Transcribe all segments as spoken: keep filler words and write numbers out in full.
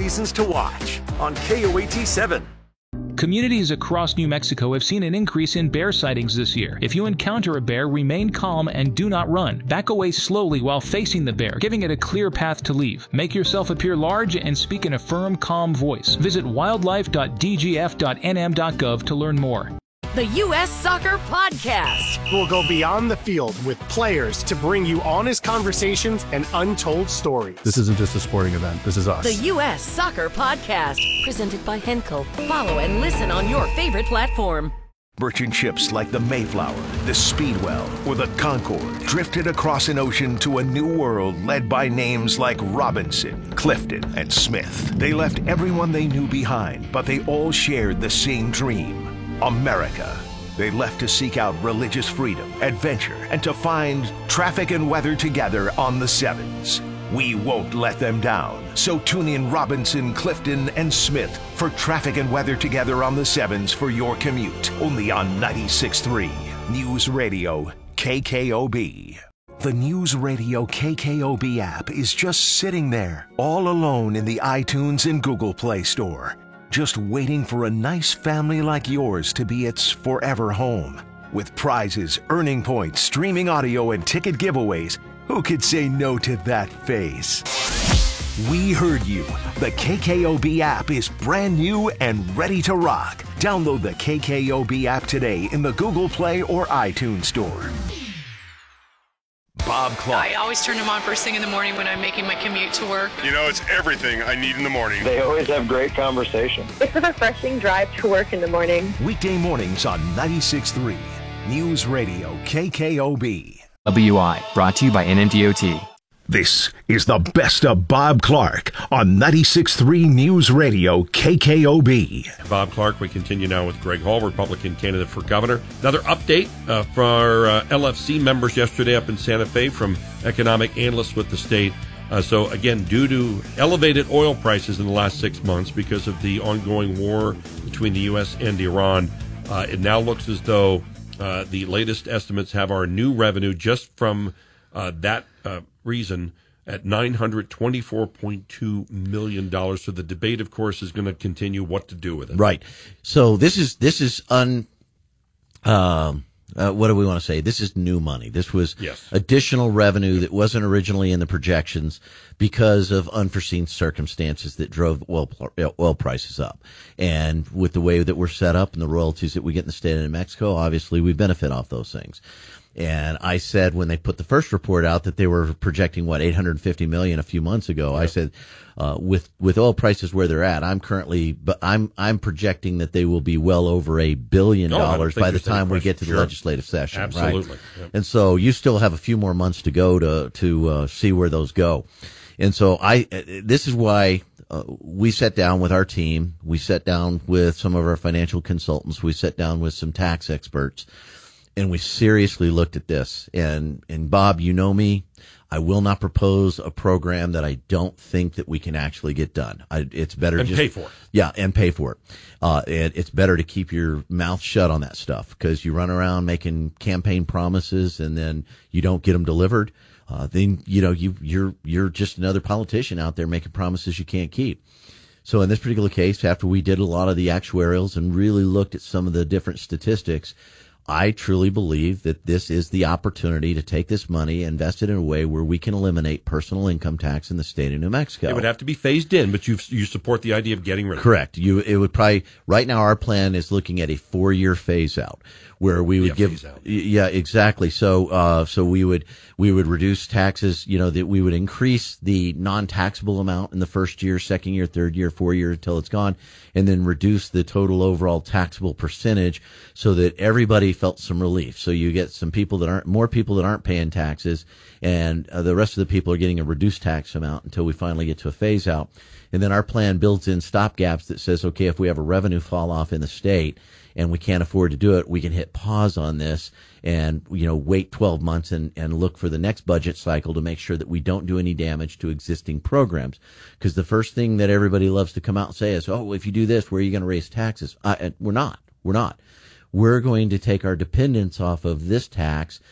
reasons to watch on K O A T seven. Communities across New Mexico have seen an increase in bear sightings this year. If you encounter a bear, remain calm and do not run. Back away slowly while facing the bear, giving it a clear path to leave. Make yourself appear large and speak in a firm, calm voice. Visit wildlife dot d g f dot n m dot gov to learn more. The U S Soccer Podcast. We'll go beyond the field with players to bring you honest conversations and untold stories. This isn't just a sporting event. This is us. The U S Soccer Podcast. Presented by Henkel. Follow and listen on your favorite platform. Merchant ships like the Mayflower, the Speedwell, or the Concorde drifted across an ocean to a new world led by names like Robinson, Clifton, and Smith. They left everyone they knew behind, but they all shared the same dream. America. They left to seek out religious freedom, adventure, and to find traffic and weather together on the Sevens. We won't let them down. So tune in Robinson, Clifton, and Smith for traffic and weather together on the Sevens for your commute. Only on ninety-six point three News Radio K K O B. The News Radio K K O B app is just sitting there, all alone in the iTunes and Google Play Store, just waiting for a nice family like yours to be its forever home. With prizes, earning points, streaming audio, and ticket giveaways, who could say no to that face? We heard you. The K K O B app is brand new and ready to rock. Download the K K O B app today in the Google Play or iTunes Store. Bob Clark. I always turn them on first thing in the morning when I'm making my commute to work. You know, it's everything I need in the morning. They always have great conversation. It's a refreshing drive to work in the morning. Weekday mornings on ninety-six point three News Radio K K O B. W I, brought to you by N M D O T. This is the best of Bob Clark on ninety-six point three News Radio K K O B. Bob Clark, we continue now with Greg Hall, Republican candidate for governor. Another update uh, for our uh, L F C members yesterday up in Santa Fe from economic analysts with the state. Uh, so, again, due to elevated oil prices in the last six months because of the ongoing war between the U S and Iran, uh, it now looks as though uh, the latest estimates have our new revenue just from uh, that uh, reason at nine hundred twenty-four point two million dollars. So the debate, of course, is going to continue what to do with it. Right. So this is this is un. Um, uh, what do we want to say? This is new money. This was yes. additional revenue that wasn't originally in the projections because of unforeseen circumstances that drove oil oil prices up. And with the way that we're set up and the royalties that we get in the state of New Mexico, obviously we benefit off those things. And I said when they put the first report out that they were projecting, what, eight hundred fifty million dollars a few months ago. Yep. I said, uh, with, with oil prices where they're at, I'm currently, but I'm, I'm projecting that they will be well over a billion dollars oh, by the time we get to the sure. legislative session. Absolutely. Right? Yep. And so you still have a few more months to go to, to, uh, see where those go. And so I, this is why, uh, we sat down with our team. We sat down with some of our financial consultants. We sat down with some tax experts. And we seriously looked at this. And, and Bob, you know me. I will not propose a program that I don't think that we can actually get done. I, it's better and just pay for it. Yeah, and pay for it. Uh, and it's better to keep your mouth shut on that stuff because you run around making campaign promises and then you don't get them delivered. Uh, then you know you you're you're just another politician out there making promises you can't keep. So in this particular case, after we did a lot of the actuarials and really looked at some of the different statistics, I truly believe that this is the opportunity to take this money, invest it in a way where we can eliminate personal income tax in the state of New Mexico. It would have to be phased in, but you you support the idea of getting rid of it. Correct. You it would probably right now our plan is looking at a four year phase out where we would yeah, give phase out. yeah exactly. So uh so we would we would reduce taxes. You know that we would increase the non taxable amount in the first year, second year, third year, four year until it's gone, and then reduce the total overall taxable percentage so that everybody felt some relief. So you get some people that aren't, more people that aren't paying taxes, and uh, the rest of the people are getting a reduced tax amount until we finally get to a phase out. And then our plan builds in stopgaps that says, okay, if we have a revenue fall off in the state and we can't afford to do it, we can hit pause on this and, you know, wait twelve months and, and look for the next budget cycle to make sure that we don't do any damage to existing programs. Because the first thing that everybody loves to come out and say is, oh, if you do this, where are you going to raise taxes? Uh, we're not. We're not. We're going to take our dependence off of this tax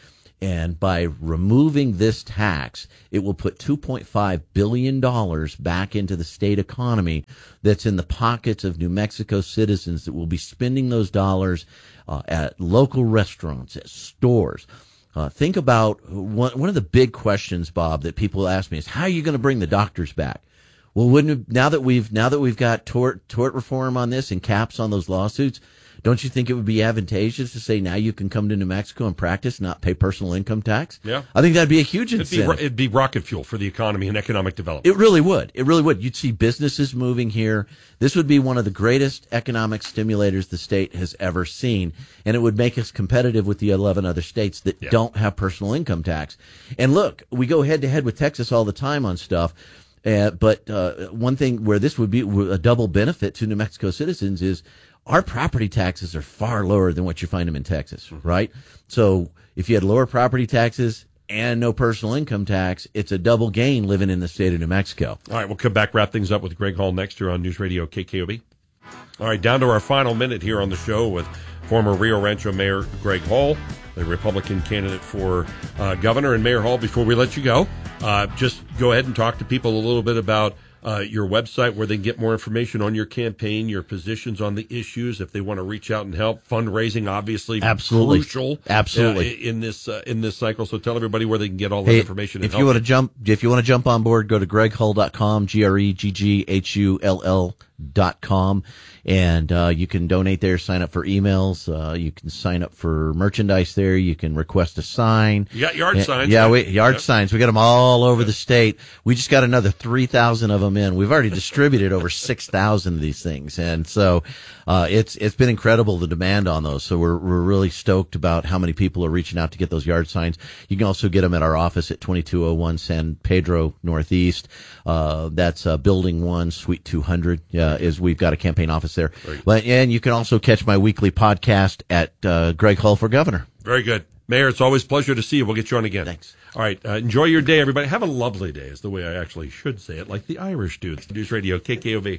And by removing this tax, it will put two point five billion dollars back into the state economy that's in the pockets of New Mexico citizens that will be spending those dollars uh, at local restaurants, at stores. Uh, think about one, one of the big questions, Bob, that people ask me is, how are you going to bring the doctors back? Well, wouldn't it, now that we've now that we've got tort tort reform on this and caps on those lawsuits, don't you think it would be advantageous to say now you can come to New Mexico and practice, not pay personal income tax? Yeah, I think that'd be a huge it'd incentive. Be, it'd be rocket fuel for the economy and economic development. It really would. It really would. You'd see businesses moving here. This would be one of the greatest economic stimulators the state has ever seen, and it would make us competitive with the eleven other states that yeah. don't have personal income tax. And look, we go head to head with Texas all the time on stuff. Uh, but uh, one thing where this would be a double benefit to New Mexico citizens is our property taxes are far lower than what you find them in Texas, mm-hmm. right? So if you had lower property taxes and no personal income tax, it's a double gain living in the state of New Mexico. All right, we'll come back, wrap things up with Greg Hall next year on News Radio K K O B. All right, down to our final minute here on the show with former Rio Rancho Mayor Greg Hall, the Republican candidate for uh, governor. And Mayor Hall, before we let you go, uh, just go ahead and talk to people a little bit about uh, your website, where they can get more information on your campaign, your positions on the issues, if they want to reach out and help. Fundraising, obviously, absolutely crucial, absolutely uh, in this uh, in this cycle. So tell everybody where they can get all that hey, information. If and you help. want to jump, if you want to jump on board, go to greg hull dot com, G R E G G H U L L dot com, and uh, you can donate there, sign up for emails, uh, you can sign up for merchandise there, you can request a sign. You got yard and, signs. Yeah, right? we, yard yep. signs. We got them all over yep. the state. We just got another three thousand of them in. We've already distributed over six thousand of these things, and so uh, it's it's been incredible, the demand on those. So we're we're really stoked about how many people are reaching out to get those yard signs. You can also get them at our office at twenty-two oh one San Pedro Northeast. Uh, that's uh, Building One, Suite two hundred. Uh, is we've got a campaign office there. But, and you can also catch my weekly podcast at uh, Greg Hull for Governor. Very good. Mayor, it's always a pleasure to see you. We'll get you on again. Thanks. All right. Uh, enjoy your day, everybody. Have a lovely day is the way I actually should say it, like the Irish do. It's News Radio K K O B.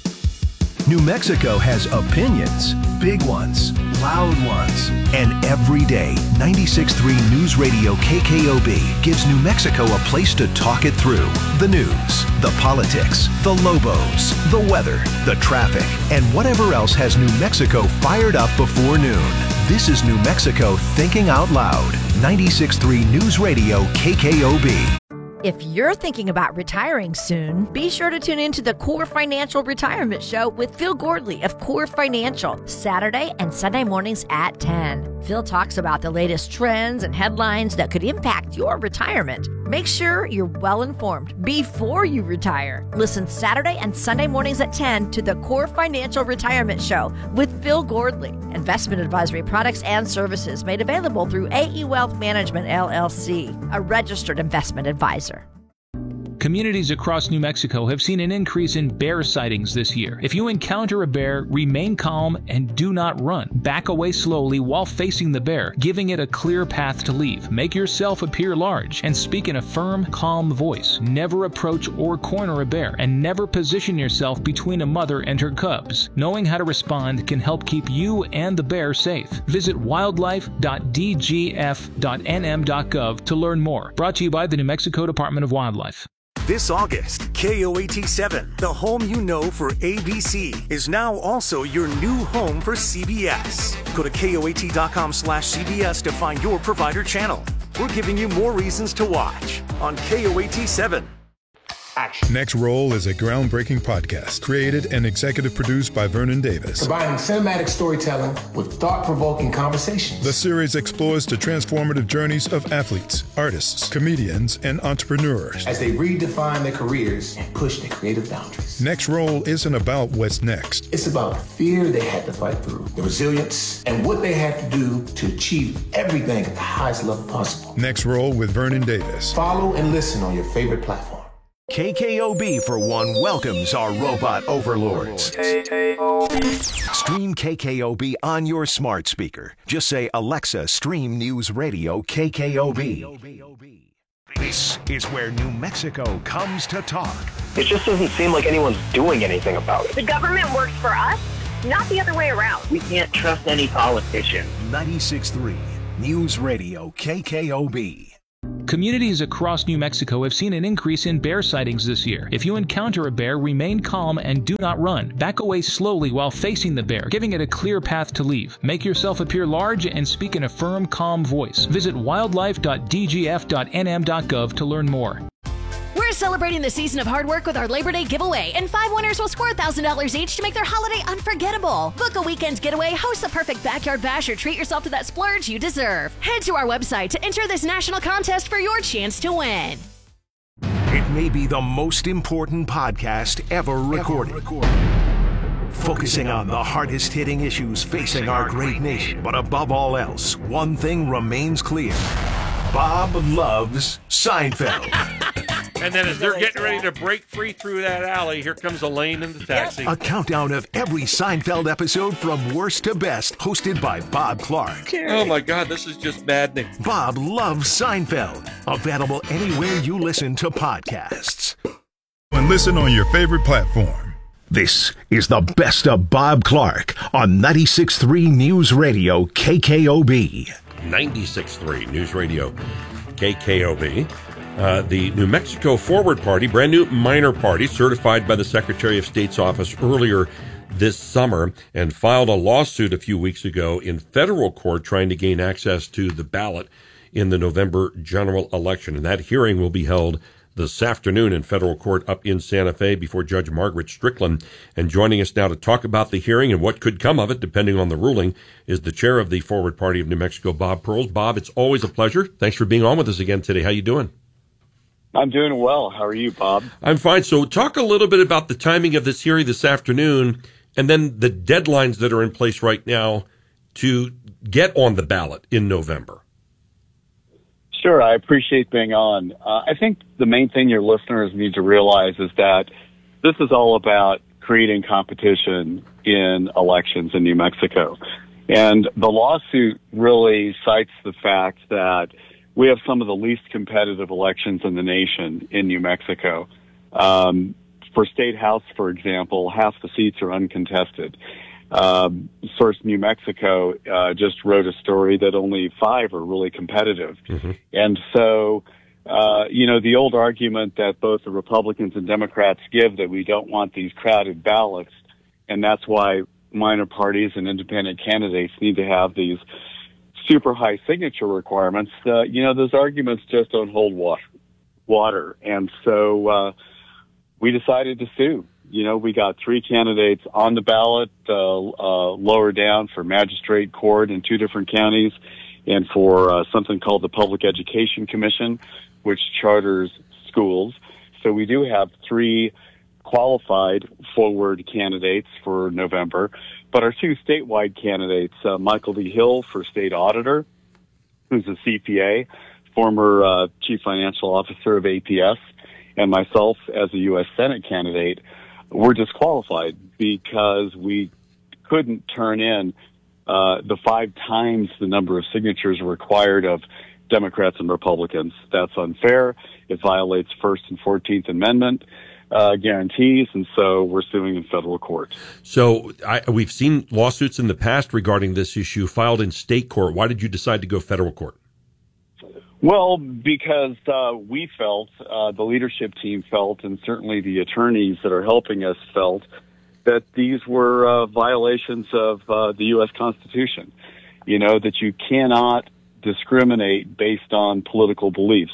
New Mexico has opinions, big ones, loud ones, and every day, ninety-six point three News Radio K K O B gives New Mexico a place to talk it through. The news, the politics, the Lobos, the weather, the traffic, and whatever else has New Mexico fired up before noon. This is New Mexico Thinking Out Loud. ninety-six point three News Radio K K O B. If you're thinking about retiring soon, be sure to tune in to the Core Financial Retirement Show with Phil Gordley of Core Financial, Saturday and Sunday mornings at ten. Phil talks about the latest trends and headlines that could impact your retirement. Make sure you're well informed before you retire. Listen Saturday and Sunday mornings at ten to the Core Financial Retirement Show with Phil Gordley. Investment advisory products and services made available through A E Wealth Management, L L C, a registered investment advisor. Communities across New Mexico have seen an increase in bear sightings this year. If you encounter a bear, remain calm and do not run. Back away slowly while facing the bear, giving it a clear path to leave. Make yourself appear large and speak in a firm, calm voice. Never approach or corner a bear, and never position yourself between a mother and her cubs. Knowing how to respond can help keep you and the bear safe. Visit wildlife dot d g f dot n m dot gov to learn more. Brought to you by the New Mexico Department of Wildlife. This August, K O A T seven, the home you know for A B C, is now also your new home for C B S. Go to K O A T dot com slash C B S to find your provider channel. We're giving you more reasons to watch on K O A T seven. Action. Next Roll is a groundbreaking podcast created and executive produced by Vernon Davis. Combining cinematic storytelling with thought-provoking conversations. The series explores the transformative journeys of athletes, artists, comedians, and entrepreneurs as they redefine their careers and push their creative boundaries. Next Roll isn't about what's next. It's about the fear they had to fight through, the resilience, and what they had to do to achieve everything at the highest level possible. Next Roll with Vernon Davis. Follow and listen on your favorite platform. K K O B, for one, welcomes our robot overlords. Stream K K O B on your smart speaker. Just say, Alexa, stream News Radio K K O B. This is where New Mexico comes to talk. It just doesn't seem like anyone's doing anything about it. The government works for us, not the other way around. We can't trust any politician. ninety-six point three News Radio K K O B. Communities across New Mexico have seen an increase in bear sightings this year. If you encounter a bear, remain calm and do not run. Back away slowly while facing the bear, giving it a clear path to leave. Make yourself appear large and speak in a firm, calm voice. Visit wildlife dot d g f dot n m dot gov to learn more. We're celebrating the season of hard work with our Labor Day giveaway, and five winners will score one thousand dollars each to make their holiday unforgettable. Book a weekend getaway, host the perfect backyard bash, or treat yourself to that splurge you deserve. Head to our website to enter this national contest for your chance to win. It may be the most important podcast ever recorded. Ever recorded. Focusing on the hardest-hitting issues facing our great nation. But above all else, one thing remains clear. Bob loves Seinfeld. And then as they're getting ready to break free through that alley, here comes Elaine in the taxi. A countdown of every Seinfeld episode from worst to best, hosted by Bob Clark. Oh my God, this is just maddening. Bob loves Seinfeld. Available anywhere you listen to podcasts. And listen on your favorite platform. This is the best of Bob Clark on ninety-six point three News Radio K K O B. ninety-six point three News Radio K K O B. Uh, the New Mexico Forward Party, brand new minor party, certified by the Secretary of State's office earlier this summer, and filed a lawsuit a few weeks ago in federal court trying to gain access to the ballot in the November general election. And that hearing will be held this afternoon in federal court up in Santa Fe before Judge Margaret Strickland. And joining us now to talk about the hearing and what could come of it, depending on the ruling, is the chair of the Forward Party of New Mexico, Bob Perls. Bob, it's always a pleasure. Thanks for being on with us again today. How you doing? I'm doing well. How are you, Bob? I'm fine. So talk a little bit about the timing of this hearing this afternoon and then the deadlines that are in place right now to get on the ballot in November. Sure. I appreciate being on. Uh, I think the main thing your listeners need to realize is that this is all about creating competition in elections in New Mexico. And the lawsuit really cites the fact that we have some of the least competitive elections in the nation in New Mexico. Um, for State House, for example, half the seats are uncontested. Um, Source New Mexico uh, just wrote a story that only five are really competitive. Mm-hmm. And so, uh, you know, the old argument that both the Republicans and Democrats give that we don't want these crowded ballots, and that's why minor parties and independent candidates need to have these super high signature requirements, uh, you know, those arguments just don't hold water. water. And so uh, we decided to sue. You know, we got three candidates on the ballot, uh, uh, lower down for magistrate court in two different counties, and for uh, something called the Public Education Commission, which charters schools. So we do have three qualified forward candidates for November. But our two statewide candidates, uh, Michael D. Hill for state auditor, who's a C P A, former uh, chief financial officer of A P S, and myself as a U S Senate candidate, were disqualified because we couldn't turn in uh, the five times the number of signatures required of Democrats and Republicans. That's unfair. It violates First and Fourteenth Amendment Uh, guarantees, and so we're suing in federal court. So I, we've seen lawsuits in the past regarding this issue filed in state court. Why did you decide to go federal court? Well, because uh, we felt, uh, the leadership team felt, and certainly the attorneys that are helping us felt, that these were uh, violations of uh, the U S Constitution. You know, that you cannot discriminate based on political beliefs.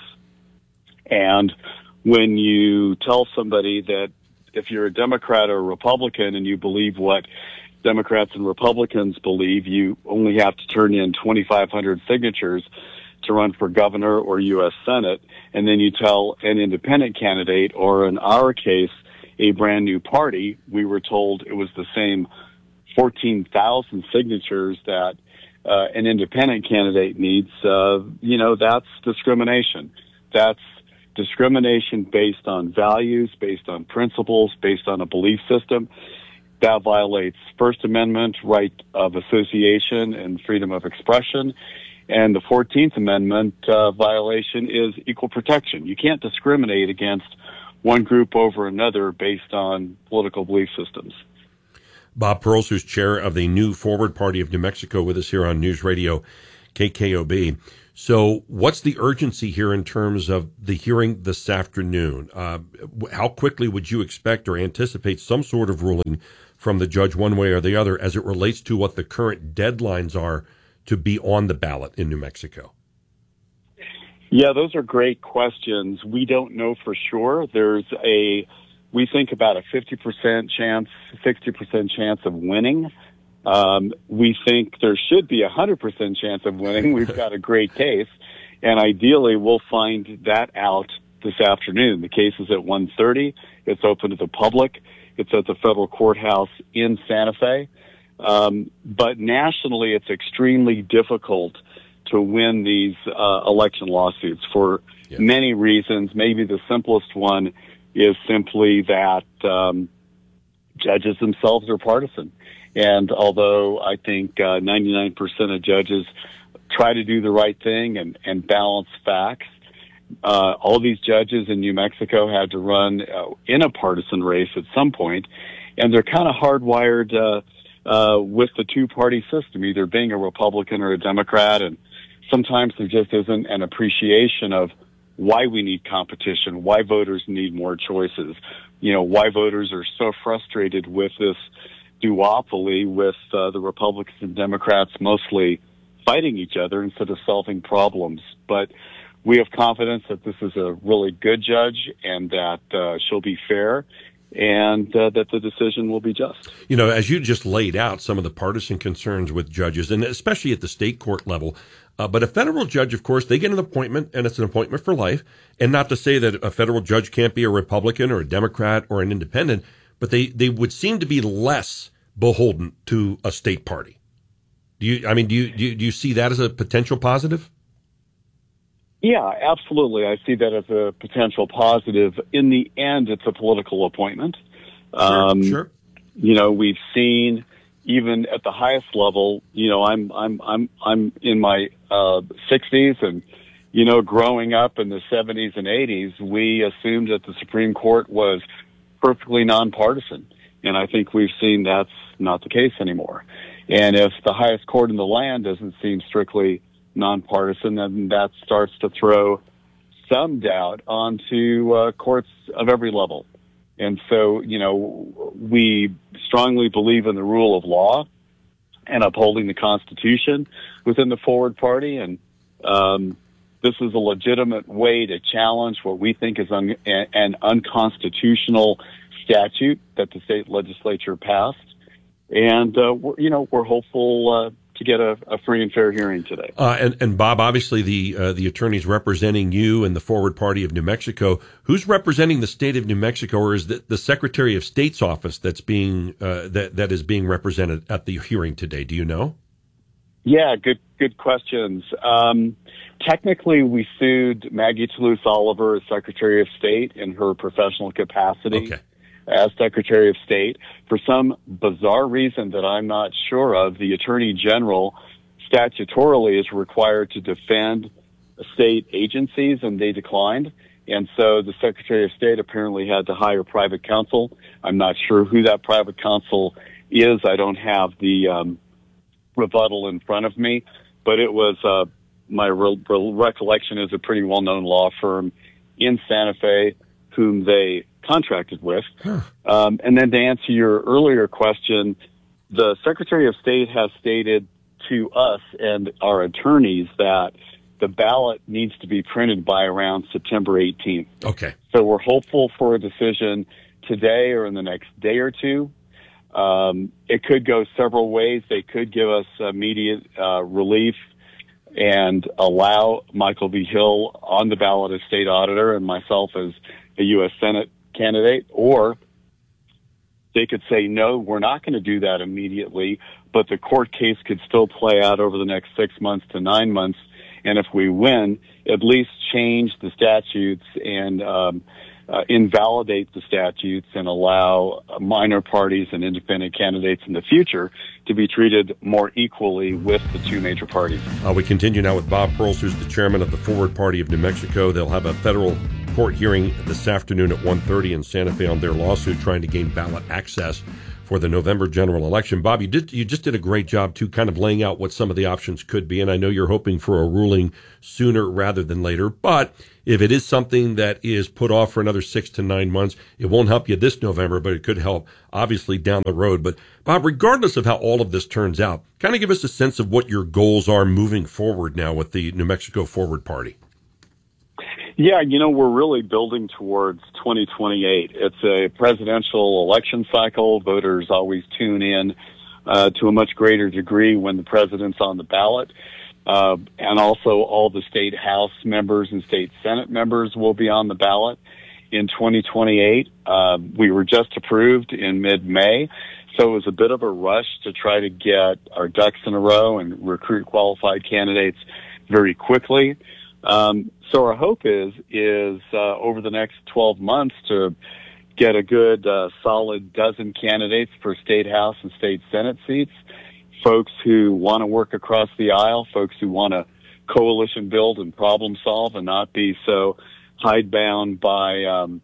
And when you tell somebody that if you're a Democrat or a Republican and you believe what Democrats and Republicans believe, you only have to turn in twenty-five hundred signatures to run for governor or U S Senate, and then you tell an independent candidate, or in our case, a brand new party, we were told it was the same fourteen thousand signatures that uh, an independent candidate needs, uh, you know, that's discrimination. That's discrimination based on values, based on principles, based on a belief system. That violates First Amendment right of association and freedom of expression. And the Fourteenth Amendment uh, violation is equal protection. You can't discriminate against one group over another based on political belief systems. Bob Perls, who's chair of the new Forward Party of New Mexico, with us here on News Radio K K O B. So what's the urgency here in terms of the hearing this afternoon? Uh, how quickly would you expect or anticipate some sort of ruling from the judge one way or the other as it relates to what the current deadlines are to be on the ballot in New Mexico? Yeah, those are great questions. We don't know for sure. There's a, we think about a fifty percent chance, sixty percent chance of winning. Um, we think there should be a one hundred percent chance of winning. We've got a great case, and ideally we'll find that out this afternoon. The case is at one thirty. It's open to the public. It's at the federal courthouse in Santa Fe. Um, but nationally, it's extremely difficult to win these uh, election lawsuits for yeah. many reasons. Maybe the simplest one is simply that um, judges themselves are partisan. And although I think uh, ninety-nine percent of judges try to do the right thing and, and balance facts, uh, all these judges in New Mexico had to run uh, in a partisan race at some point, and they're kind of hardwired uh, uh, with the two-party system, either being a Republican or a Democrat, and sometimes there just isn't an appreciation of why we need competition, why voters need more choices, you know, why voters are so frustrated with this duopoly with uh, the Republicans and Democrats mostly fighting each other instead of solving problems. But we have confidence that this is a really good judge and that uh, she'll be fair and uh, that the decision will be just. You know, as you just laid out some of the partisan concerns with judges, and especially at the state court level, uh, but a federal judge, of course, they get an appointment, and it's an appointment for life. And not to say that a federal judge can't be a Republican or a Democrat or an independent, but they, they would seem to be less beholden to a state party. Do you, I mean, do you, do you, do you see that as a potential positive? Yeah, absolutely. I see that as a potential positive. In the end, it's a political appointment. Um, sure, sure. You know, we've seen even at the highest level, you know, I'm, I'm, I'm, I'm in my, uh, sixties and, you know, growing up in the seventies and eighties, we assumed that the Supreme Court was perfectly nonpartisan. And I think we've seen that's not the case anymore. And if the highest court in the land doesn't seem strictly nonpartisan, then that starts to throw some doubt onto uh, courts of every level. And so, you know, we strongly believe in the rule of law and upholding the Constitution within the Forward Party. And um, this is a legitimate way to challenge what we think is un- an unconstitutional statute that the state legislature passed. And, uh, we're, you know, we're hopeful uh, to get a, a free and fair hearing today. Uh, and, and Bob, obviously the uh, the attorneys representing you and the Forward Party of New Mexico, who's representing the state of New Mexico, or is it the Secretary of State's office that's being uh, that that is being represented at the hearing today? Do you know? Yeah, good good questions. Um, technically, we sued Maggie Toulouse Oliver as Secretary of State in her professional capacity. Okay. As Secretary of State. For some bizarre reason that I'm not sure of, the Attorney General statutorily is required to defend state agencies, and they declined. And so the Secretary of State apparently had to hire private counsel. I'm not sure who that private counsel is. I don't have the um, rebuttal in front of me, but it was, uh, my re- re- recollection is a pretty well-known law firm in Santa Fe whom they contracted with. Huh. Um, and then to answer your earlier question, the Secretary of State has stated to us and our attorneys that the ballot needs to be printed by around September eighteenth. Okay. So we're hopeful for a decision today or in the next day or two. Um, it could go several ways. They could give us immediate uh, relief and allow Michael V. Hill on the ballot as state auditor and myself as a U S Senate candidate, or they could say, no, we're not going to do that immediately, but the court case could still play out over the next six months to nine months. And if we win, at least change the statutes and um, uh, invalidate the statutes and allow minor parties and independent candidates in the future to be treated more equally with the two major parties. Uh, we continue now with Bob Perls, who's the chairman of the Forward Party of New Mexico. They'll have a federal court hearing this afternoon at one thirty in Santa Fe on their lawsuit trying to gain ballot access for for the November general election. Bob, you did you just did a great job too, kind of laying out what some of the options could be, and I know you're hoping for a ruling sooner rather than later. But if it is something that is put off for another six to nine months, it won't help you this November, but it could help obviously down the road. But Bob, regardless of how all of this turns out, kind of give us a sense of what your goals are moving forward now with the New Mexico Forward Party. Yeah, you know, we're really building towards twenty twenty-eight. It's a presidential election cycle. Voters always tune in uh, to a much greater degree when the president's on the ballot. Uh, and also all the state House members and state Senate members will be on the ballot in twenty twenty-eight. Uh, we were just approved in mid-May, so it was a bit of a rush to try to get our ducks in a row and recruit qualified candidates very quickly. Um, so our hope is, is, uh, over the next twelve months to get a good, uh, solid dozen candidates for state House and state Senate seats, folks who want to work across the aisle, folks who want to coalition build and problem solve and not be so hidebound by, um,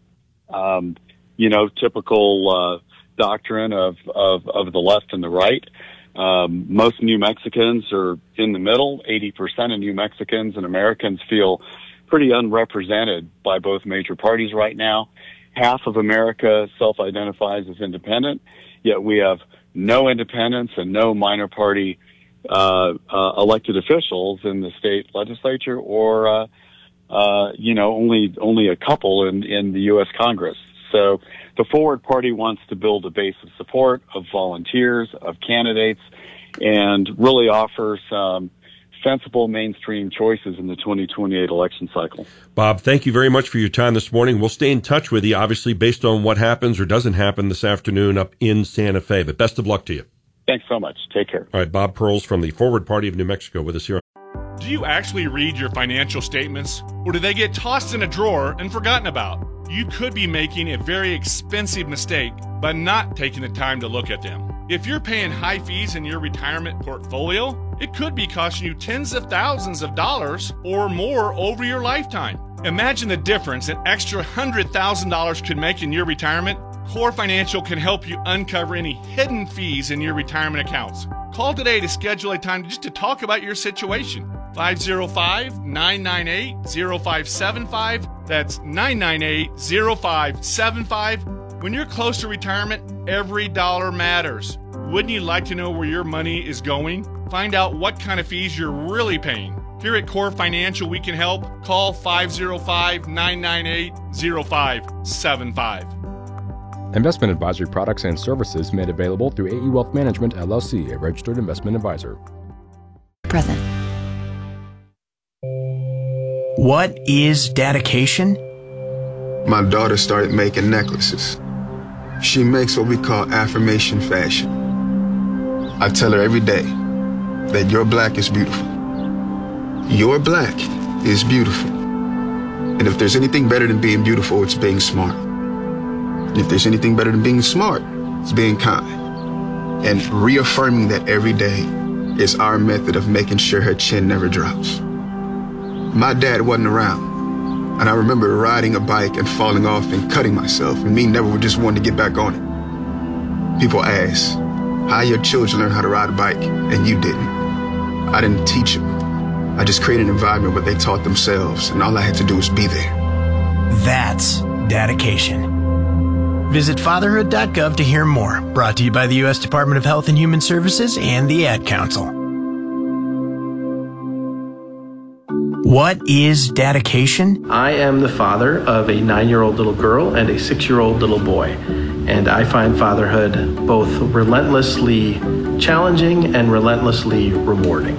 um, you know, typical, uh, doctrine of, of, of the left and the right. Um, most New Mexicans are in the middle. eighty percent of New Mexicans and Americans feel pretty unrepresented by both major parties right now. Half of America self-identifies as independent, yet we have no independents and no minor party uh, uh, elected officials in the state legislature, or uh, uh, you know, only only a couple in, in the U S Congress. So the Forward Party wants to build a base of support, of volunteers, of candidates, and really offer some sensible mainstream choices in the twenty twenty-eight election cycle. Bob, thank you very much for your time this morning. We'll stay in touch with you, obviously, based on what happens or doesn't happen this afternoon up in Santa Fe. But best of luck to you. Thanks so much. Take care. All right, Bob Pearls from the Forward Party of New Mexico with us here. Do you actually read your financial statements, or do they get tossed in a drawer and forgotten about? You could be making a very expensive mistake by not taking the time to look at them. If you're paying high fees in your retirement portfolio, it could be costing you tens of thousands of dollars or more over your lifetime. Imagine the difference an extra one hundred thousand dollars could make in your retirement. Core Financial can help you uncover any hidden fees in your retirement accounts. Call today to schedule a time just to talk about your situation. five oh five, nine nine eight, oh five seven five. That's nine nine eight, oh five seven five. When you're close to retirement, every dollar matters. Wouldn't you like to know where your money is going? Find out what kind of fees you're really paying. Here at Core Financial, we can help. Call five oh five, nine nine eight, oh five seven five. Investment advisory products and services made available through A E Wealth Management, L L C, a registered investment advisor. Present. What is dedication? My daughter started making necklaces. She makes what we call affirmation fashion. I tell her every day that your black is beautiful. Your black is beautiful. And if there's anything better than being beautiful, it's being smart. And if there's anything better than being smart, it's being kind. And reaffirming that every day is our method of making sure her chin never drops. My dad wasn't around, and I remember riding a bike and falling off and cutting myself, and me never just wanting to get back on it. People ask, how your children learn how to ride a bike, and you didn't. I didn't teach them. I just created an environment where they taught themselves, and all I had to do was be there. That's dedication. Visit fatherhood dot gov to hear more. Brought to you by the U S Department of Health and Human Services and the Ad Council. What is dedication? I am the father of a nine-year-old little girl and a six-year-old little boy, and I find fatherhood both relentlessly challenging and relentlessly rewarding.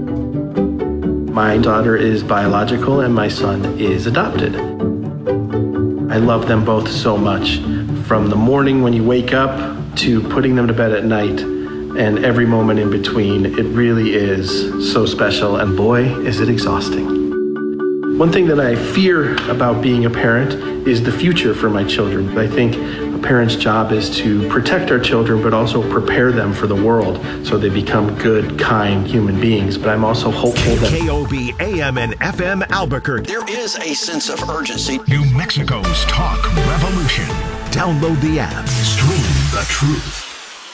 My daughter is biological and my son is adopted. I love them both so much, from the morning when you wake up to putting them to bed at night, and every moment in between. It really is so special, and boy, is it exhausting. One thing that I fear about being a parent is the future for my children. I think a parent's job is to protect our children, but also prepare them for the world so they become good, kind human beings. But I'm also hopeful that K O B A M and F M Albuquerque. There is a sense of urgency. New Mexico's talk revolution. Download the app. Stream the the truth.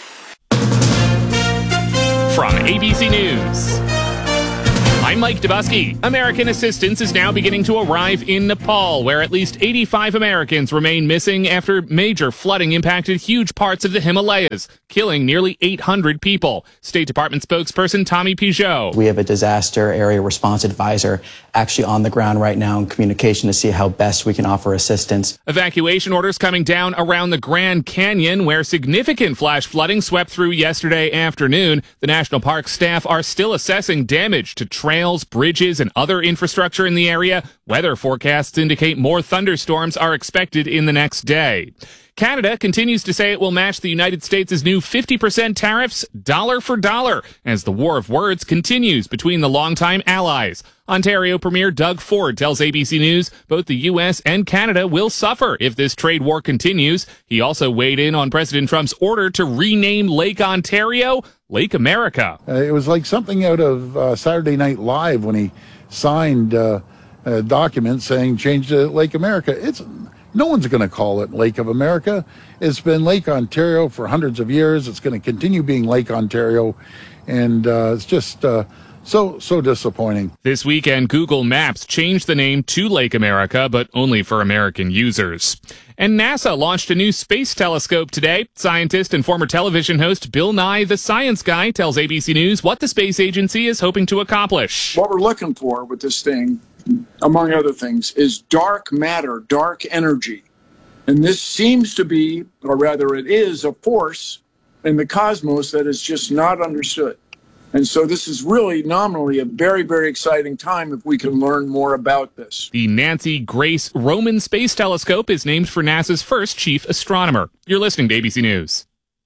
From A B C News, I'm Mike Dubusky. American assistance is now beginning to arrive in Nepal, where at least eighty-five Americans remain missing after major flooding impacted huge parts of the Himalayas, killing nearly eight hundred people. State Department spokesperson Tommy Pigeot. We have a disaster area response advisor actually on the ground right now in communication to see how best we can offer assistance. Evacuation orders coming down around the Grand Canyon, where significant flash flooding swept through yesterday afternoon. The National Park staff are still assessing damage to trails, bridges, and other infrastructure in the area. Weather forecasts indicate more thunderstorms are expected in the next day. Canada continues to say it will match the United States' new fifty percent tariffs dollar for dollar as the war of words continues between the longtime allies. Ontario Premier Doug Ford tells A B C News both the U S and Canada will suffer if this trade war continues. He also weighed in on President Trump's order to rename Lake Ontario Lake America. Uh, it was like something out of uh, Saturday Night Live when he signed uh, a document saying change to Lake America. It's no one's going to call it Lake of America. It's been Lake Ontario for hundreds of years. It's going to continue being Lake Ontario, and uh, it's just uh, so so disappointing. This weekend, Google Maps changed the name to Lake America, but only for American users. And NASA launched a new space telescope today. Scientist and former television host Bill Nye, the Science Guy, tells A B C News what the space agency is hoping to accomplish. What we're looking for with this thing, among other things, is dark matter, dark energy. And this seems to be, or rather it is, a force in the cosmos that is just not understood. And so this is really nominally a very, very exciting time if we can learn more about this. The Nancy Grace Roman Space Telescope is named for NASA's first chief astronomer. You're listening to A B C News.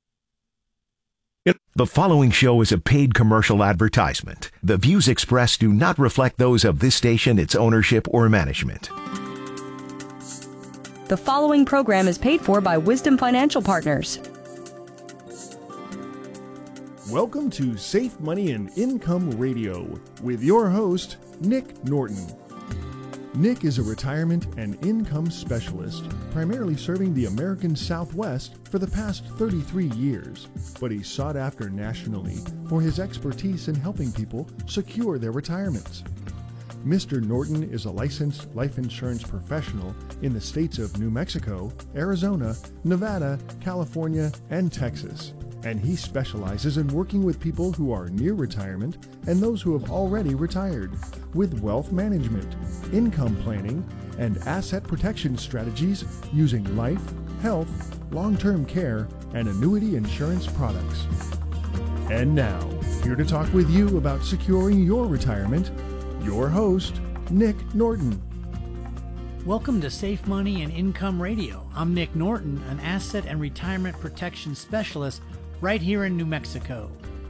The following show is a paid commercial advertisement. The views expressed do not reflect those of this station, its ownership, or management. The following program is paid for by Wisdom Financial Partners. Welcome to Safe Money and Income Radio with your host, Nick Norton. Nick is a retirement and income specialist, primarily serving the American Southwest for the past thirty-three years, but he's sought after nationally for his expertise in helping people secure their retirements. Mister Norton is a licensed life insurance professional in the states of New Mexico, Arizona, Nevada, California, and Texas, and he specializes in working with people who are near retirement and those who have already retired with wealth management, income planning, and asset protection strategies using life, health, long-term care, and annuity insurance products. And now, here to talk with you about securing your retirement, your host, Nick Norton. Welcome to Safe Money and Income Radio. I'm Nick Norton, an asset and retirement protection specialist right here in New Mexico.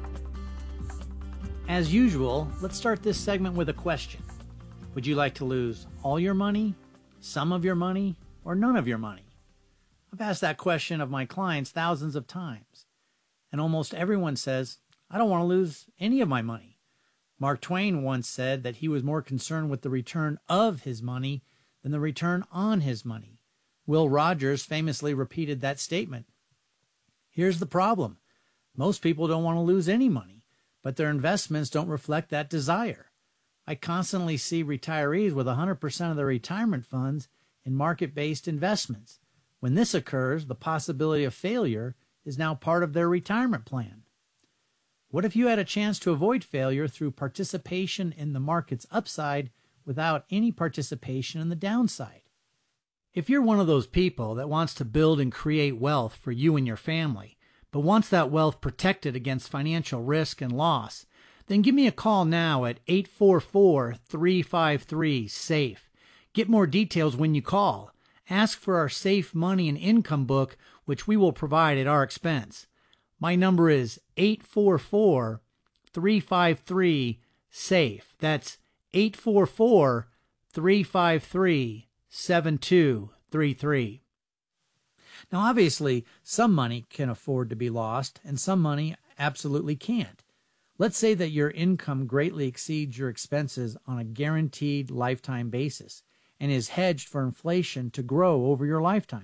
As usual, let's start this segment with a question. Would you like to lose all your money, some of your money, or none of your money? I've asked that question of my clients thousands of times, and almost everyone says, I don't want to lose any of my money. Mark Twain once said that he was more concerned with the return of his money than the return on his money. Will Rogers famously repeated that statement. Here's the problem. Most people don't want to lose any money, but their investments don't reflect that desire. I constantly see retirees with one hundred percent of their retirement funds in market-based investments. When this occurs, the possibility of failure is now part of their retirement plan. What if you had a chance to avoid failure through participation in the market's upside without any participation in the downside? If you're one of those people that wants to build and create wealth for you and your family, but wants that wealth protected against financial risk and loss, then give me a call now at eight four four, three five three, SAFE. Get more details when you call. Ask for our Safe Money and Income book, which we will provide at our expense. My number is eight four four, three five three, SAFE. That's eight four four, three five three, seven two three three. Now, obviously, some money can afford to be lost, and some money absolutely can't. Let's say that your income greatly exceeds your expenses on a guaranteed lifetime basis and is hedged for inflation to grow over your lifetime.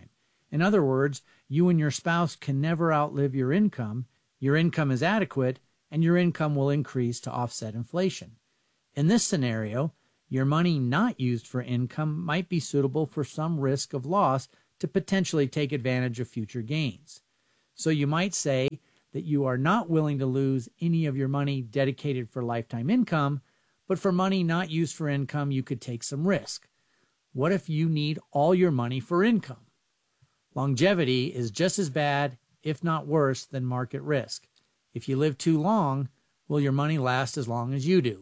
In other words, you and your spouse can never outlive your income, your income is adequate, and your income will increase to offset inflation. In this scenario, your money not used for income might be suitable for some risk of loss to potentially take advantage of future gains. So you might say that you are not willing to lose any of your money dedicated for lifetime income, but for money not used for income, you could take some risk. What if you need all your money for income? Longevity is just as bad, if not worse, than market risk. If you live too long, will your money last as long as you do?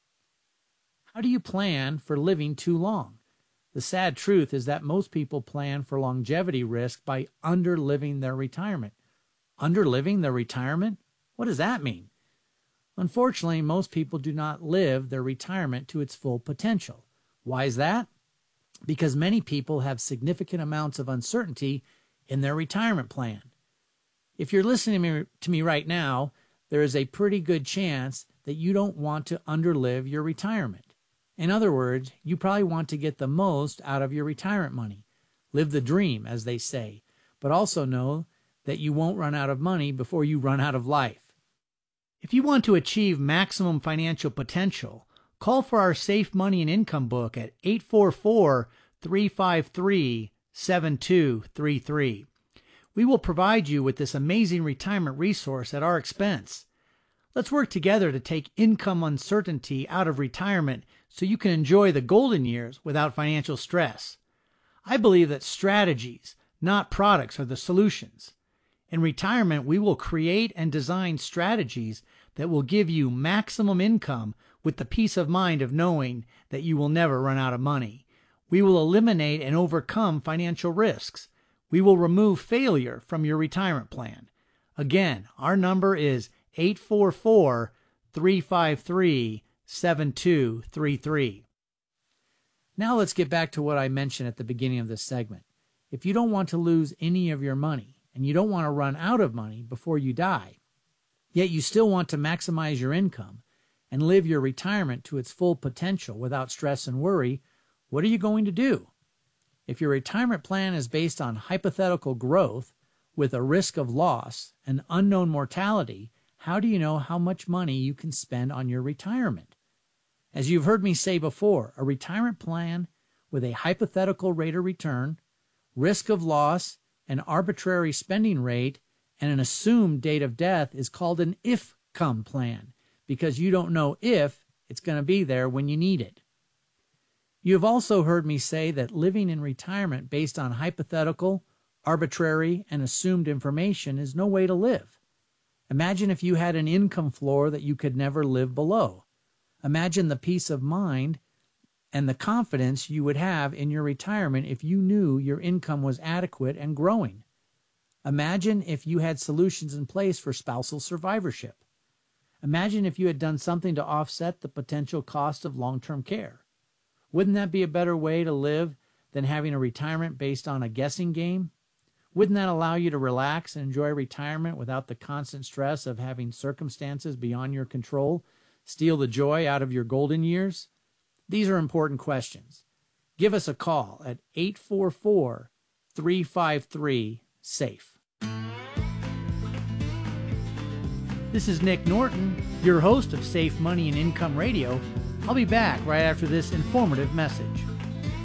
How do you plan for living too long? The sad truth is that most people plan for longevity risk by underliving their retirement. Underliving their retirement? What does that mean? Unfortunately, most people do not live their retirement to its full potential. Why is that? Because many people have significant amounts of uncertainty in their retirement plan. If you're listening to me, to me right now, there is a pretty good chance that you don't want to underlive your retirement. In other words, you probably want to get the most out of your retirement money. Live the dream, as they say, but also know that you won't run out of money before you run out of life. If you want to achieve maximum financial potential, call for our Safe Money and Income book at eight four four, three five three, seven two three three. We will provide you with this amazing retirement resource at our expense. Let's work together to take income uncertainty out of retirement so you can enjoy the golden years without financial stress. I believe that strategies, not products, are the solutions. In retirement, we will create and design strategies that will give you maximum income with the peace of mind of knowing that you will never run out of money. We will eliminate and overcome financial risks. We will remove failure from your retirement plan. Again, our number is eight four four, three five three, seven two three three. Now let's get back to what I mentioned at the beginning of this segment. If you don't want to lose any of your money, and you don't want to run out of money before you die, yet you still want to maximize your income and live your retirement to its full potential without stress and worry, what are you going to do? If your retirement plan is based on hypothetical growth with a risk of loss and unknown mortality, how do you know how much money you can spend on your retirement? As you've heard me say before, a retirement plan with a hypothetical rate of return, risk of loss, an arbitrary spending rate, and an assumed date of death is called an if-come plan, because you don't know if it's going to be there when you need it. You have also heard me say that living in retirement based on hypothetical, arbitrary, and assumed information is no way to live. Imagine if you had an income floor that you could never live below. Imagine the peace of mind and the confidence you would have in your retirement if you knew your income was adequate and growing. Imagine if you had solutions in place for spousal survivorship. Imagine if you had done something to offset the potential cost of long-term care. Wouldn't that be a better way to live than having a retirement based on a guessing game? Wouldn't that allow you to relax and enjoy retirement without the constant stress of having circumstances beyond your control steal the joy out of your golden years? These are important questions. Give us a call at eight four four, three five three, SAFE. This is Nick Norton, your host of Safe Money and Income Radio. I'll be back right after this informative message.